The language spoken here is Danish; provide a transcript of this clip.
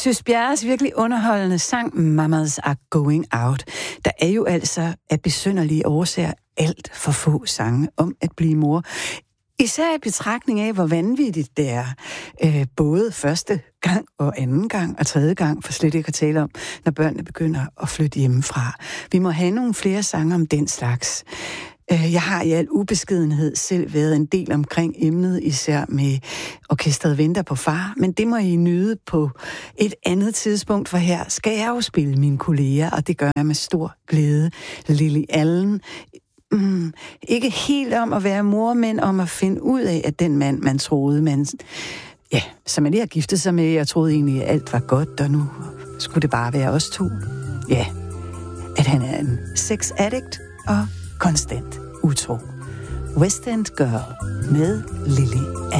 Sys Bjerres virkelig underholdende sang Mamas Are Going Out, der er jo altså af besynderlige årsager alt for få sange om at blive mor. Især i betragtning af, hvor vanvittigt det er. Både første gang og anden gang og tredje gang, for slet ikke at tale om, når børnene begynder at flytte hjemmefra. Vi må have nogle flere sange om den slags. Jeg har i al ubeskedenhed selv været en del omkring emnet, især med orkestret Venter på far, men det må I nyde på et andet tidspunkt, for her skal jeg jo spille mine kolleger, og det gør jeg med stor glæde. Lily Allen. Ikke helt om at være mor, men om at finde ud af, at den mand, man troede, som man lige har giftet sig med, jeg troede egentlig, at alt var godt, og nu skulle det bare være os to. Ja, at han er en sex addict og konstant utro. West End Girl med Lily Allen.